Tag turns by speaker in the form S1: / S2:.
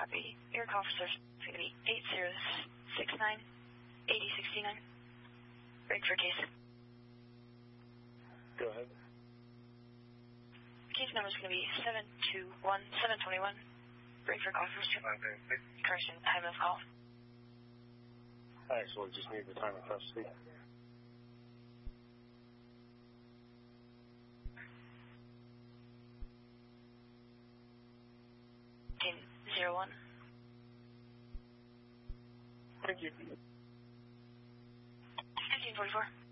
S1: Copy. Your call for service is going to be 8069-8069. Break for case.
S2: Go ahead.
S1: Case number is going to be 721721. Break for call for service. Correction, time of call.
S2: I actually just need the time of custody.
S1: 01.
S2: Thank you.
S1: 1544.